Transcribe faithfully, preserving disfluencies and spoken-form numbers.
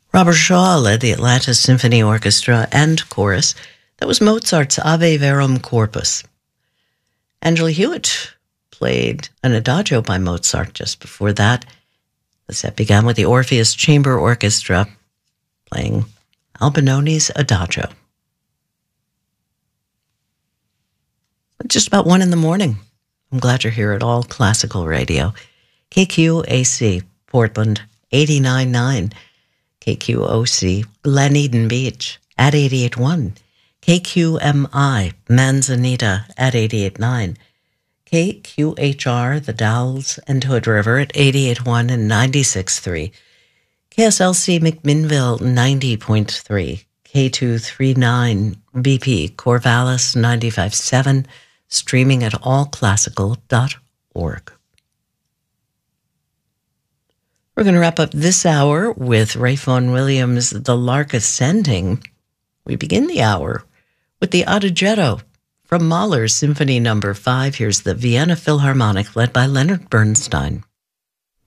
Robert Shaw led the Atlanta Symphony Orchestra and chorus. That was Mozart's Ave Verum Corpus. Angela Hewitt played an adagio by Mozart just before that. The set began with the Orpheus Chamber Orchestra playing Albinoni's Adagio. Just about one in the morning. I'm glad you're here at All Classical Radio. K Q A C, Portland, eighty-nine point nine. K Q O C, Glen Eden Beach, at eighty-eight point one. K Q M I, Manzanita, at eighty-eight point nine. K Q H R, The Dalles and Hood River, at eighty-eight point one and ninety-six point three. K S L C McMinnville, ninety point three. K two thirty-nine B P, Corvallis, ninety-five point seven. Streaming at all classical dot org. We're going to wrap up this hour with Ray Vaughan Williams' The Lark Ascending. We begin the hour with the Adagietto from Mahler's Symphony Number five. Here's the Vienna Philharmonic led by Leonard Bernstein.